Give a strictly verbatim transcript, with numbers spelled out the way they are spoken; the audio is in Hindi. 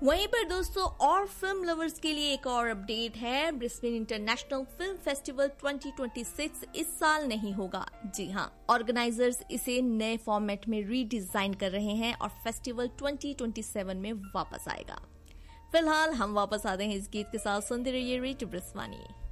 वहीं पर दोस्तों और फिल्म लवर्स के लिए एक और अपडेट है। Brisbane international film festival twenty twenty six इस साल नहीं होगा। जी हाँ, ऑर्गेनाइजर्स इसे नए फॉर्मेट में रीडिजाइन कर रहे हैं और फेस्टिवल ट्वेंटी ट्वेंटी सेवन में वापस आएगा। फिलहाल हम वापस आते हैं इस गीत के साथ। सुनते रहिए रेडियो ब्रिस्वानी।